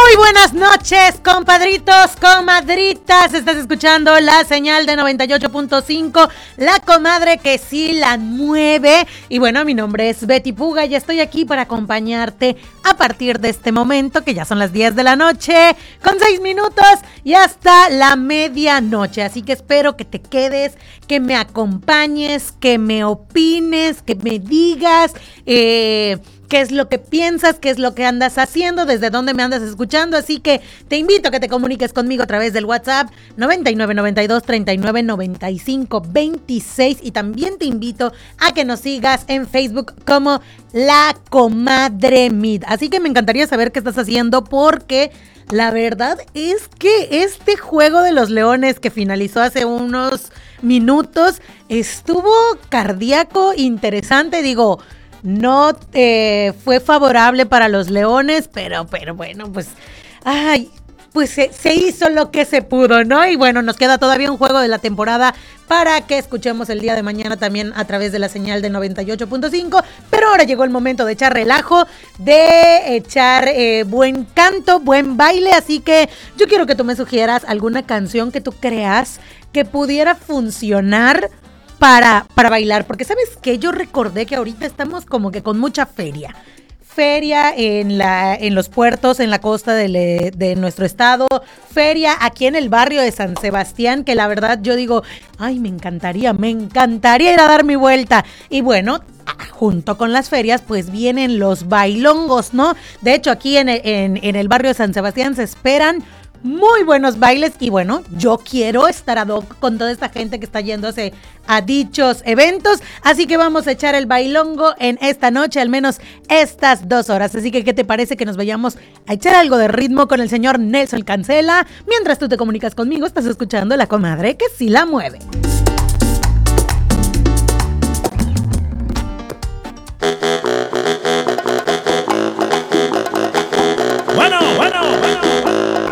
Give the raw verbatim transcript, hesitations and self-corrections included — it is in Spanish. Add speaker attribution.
Speaker 1: Muy buenas noches, compadritos, comadritas. Estás escuchando la señal de noventa y ocho punto cinco, la comadre que sí la mueve. Y bueno, mi nombre es Betty Puga y estoy aquí para acompañarte a partir de este momento, que ya son las diez de la noche, con seis minutos y hasta la medianoche. Así que espero que te quedes, que me acompañes, que me opines, que me digas eh... qué es lo que piensas, qué es lo que andas haciendo, desde dónde me andas escuchando. Así que te invito a que te comuniques conmigo a través del WhatsApp noventa y nueve, noventa y dos, treinta y nueve, noventa y cinco, veintiséis, y también te invito a que nos sigas en Facebook como La Comadre Meet. Así que me encantaría saber qué estás haciendo, porque la verdad es que este juego de los Leones que finalizó hace unos minutos estuvo cardíaco, interesante. Digo, no eh, fue favorable para los Leones, pero, pero bueno, pues, ay, pues se, se hizo lo que se pudo, ¿no? Y bueno, nos queda todavía un juego de la temporada para que escuchemos el día de mañana también a través de la señal de noventa y ocho punto cinco, pero ahora llegó el momento de echar relajo, de echar eh, buen canto, buen baile, así que yo quiero que tú me sugieras alguna canción que tú creas que pudiera funcionar Para, para bailar, porque ¿sabes qué? Yo recordé que ahorita estamos como que con mucha feria. Feria en, la, en los puertos, en la costa de, de nuestro estado. Feria aquí en el barrio de San Sebastián, que la verdad yo digo, ay, me encantaría, me encantaría ir a dar mi vuelta. Y bueno, junto con las ferias, pues vienen los bailongos, ¿no? De hecho, aquí en, en, en el barrio de San Sebastián se esperan muy buenos bailes y bueno, yo quiero estar ad hoc con toda esta gente que está yéndose a dichos eventos, así que vamos a echar el bailongo en esta noche, al menos estas dos horas, así que ¿qué te parece que nos vayamos a echar algo de ritmo con el señor Nelson Cancela? Mientras tú te comunicas conmigo, estás escuchando La Comadre que sí la mueve.